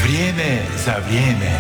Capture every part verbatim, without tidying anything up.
Vrijeme za vrijeme.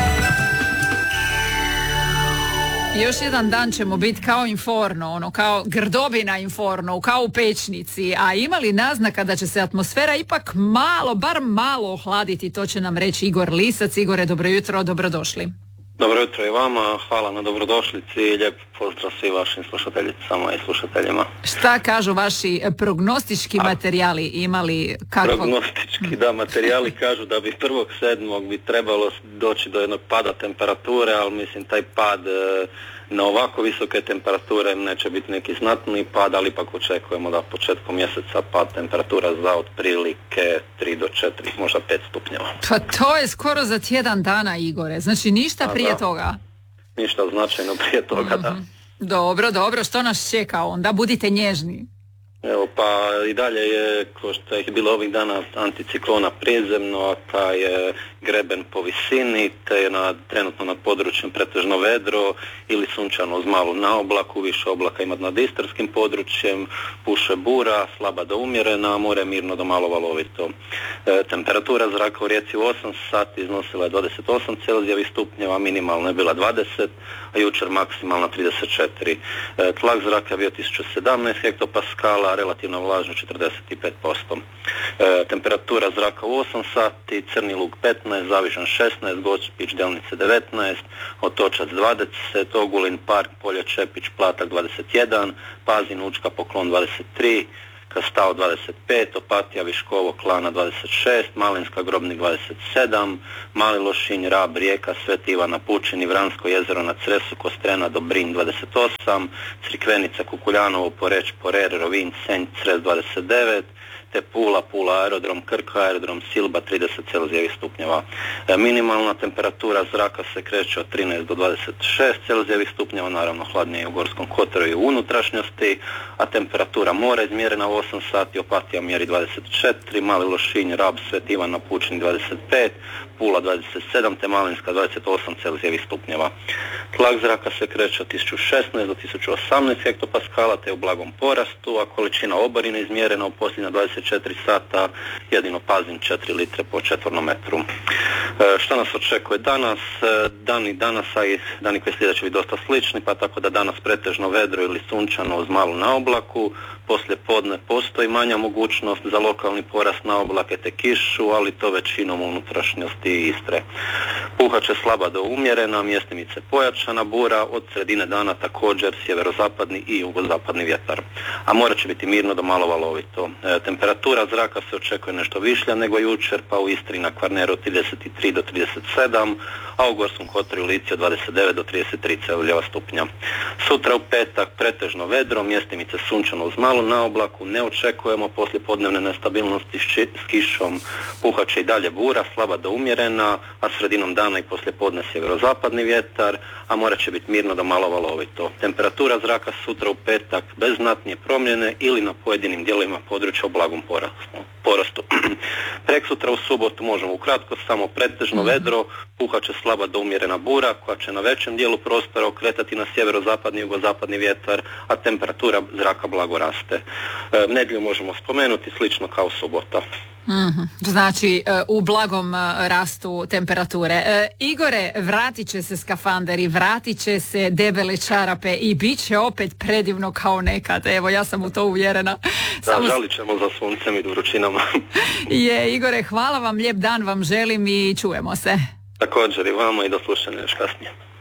Još jedan dan ćemo biti kao Inferno, ono, kao grdobina Inferno, kao u pećnici, a ima li naznaka da će se atmosfera ipak malo, bar malo ohladiti, to će nam reći Igor Lisac. Igore, dobro jutro, dobrodošli. Dobro jutro i vama, hvala na dobrodošlici i lijep pozdrav svim vašim slušateljicama i slušateljima. Šta kažu vaši prognostički materijali, imali kakvog? Prognostički, da, materijali kažu da bi prvog sedmog bi trebalo doći do jednog pada temperature, ali mislim taj pad e, na ovako visoke temperature neće biti neki znatni pad, ali ipak očekujemo da početkom mjeseca pad temperatura za otprilike tri do četiri, možda pet stupnjeva. Pa to je skoro za tjedan dana, Igore, znači ništa A, prije da. toga. Ništa značajno prije toga, mm-hmm. da. Dobro, dobro, što nas čeka onda? Budite nježni. Evo, pa i dalje je, ko što je bilo ovih dana, anticiklona prizemno, pa je greben po visini, te je na, trenutno nad područjem pretežno vedro ili sunčano uz malu naoblaku, više oblaka ima nad istarskim područjem, puše bura, slaba do umjerena, a more mirno do malo valovito. E, temperatura zraka u Rijeci u osam sati iznosila je dvadeset osam Celzijevih stupnjeva, minimalna je bila dvadeset, a jučer maksimalna trideset četiri. E, tlak zraka je bio tisuću sedamnaest hektopaskala, relativna vlažnost četrdeset pet posto. E, temperatura zraka u osam sati, Crni Lug petnaest, Zavižan šesnaest, Gospić Delnice devetnaest, Otočac dvadeset, Ogulin Park, Polje Čepić, Platak dvadeset jedan, Pazin, Učka, Poklon dvadeset tri, Kastao dvadeset pet, Opatija, Viškovo, Klana dvadeset šest, Malinska, Grobnik dvadeset sedam, Mali Lošinj, Rab, Rijeka, Sveti Ivan, Pučini, Vransko jezero na Cresu, Kostrena, Dobrinj dvadeset osam, Crikvenica, Kukuljanovo, Poreć, Porer, Rovinj, Senj, Cres dvadeset devet, te Pula, Pula aerodrom, Krka aerodrom, Silba trideset Celzijevih stupnjeva. E, minimalna temperatura zraka se kreće od trinaest do dvadeset šest Celzijevih stupnjeva, naravno hladnije u Gorskom kotaru i u unutrašnjosti, a temperatura mora izmjerena u osam sati, Opatija mjeri dvadeset četiri, Mali Lošinj, Rab, Sveti Ivan na Pučini dvadeset pet, Pula dvadeset sedam, te Malinska dvadeset osam Celzijevih stupnjeva. Tlak zraka se kreće od tisuću šesnaest do tisuću osamnaest hektopaskala, te u blagom porastu, a količina oborine izmjerena u posljednja dvadeset četiri sata, jedino Pazin četiri litre po četvornom metru. E, što nas očekuje danas? E, dani danas, a i dani koji sljedeći biti dosta slični, pa tako da danas pretežno vedro ili sunčano uz malu naoblaku, poslije podne postoji manja mogućnost za lokalni porast naoblake te kišu, ali to većinom u unutrašnjosti Istre. Puhat će slaba do umjerena, mjestimice pojačana bura, od sredine dana također sjeverozapadni i jugozapadni vjetar. A more će biti mirno do malo valovito. E, temperatura zraka se očekuje nešto višlja nego jučer, pa u Istri na Kvarneru trideset tri do trideset sedam, a u Gorskom kotaru i Lici od dvadeset devet do trideset tri Celzijeva stupnja. Sutra u petak pretežno vedro, mjestimice sunčano uz malu na oblaku, ne očekujemo poslije podnevne nestabilnosti s kišom, puhat će i dalje bura, slaba do umjerena, a sredinom dana i poslije podne sjeverozapadni vjetar, a more će biti mirno do malo valovito. Temperatura zraka sutra u petak bez znatnije promjene ili na pojedinim dijelovima područja u blagom porastu. porastu. Preksutra u subotu možemo ukratko samo pretežno vedro, puhat će slaba do umjerena bura koja će na većem dijelu prostora okretati na sjeverozapadni i jugozapadni vjetar, a temperatura zraka blago raste. E, nedjelju možemo spomenuti slično kao subota. Mm-hmm. Znači u blagom rastu temperature. E, Igore, vratit će se skafanderi, vratit će se debele čarape i bit će opet predivno kao nekad. Evo, ja sam u to uvjerena. Da, Samo... žalit ćemo za suncem i vrućinama. Je, Igore, hvala vam, lijep dan vam želim i čujemo se. Također i vama i do slušanja još kasnije.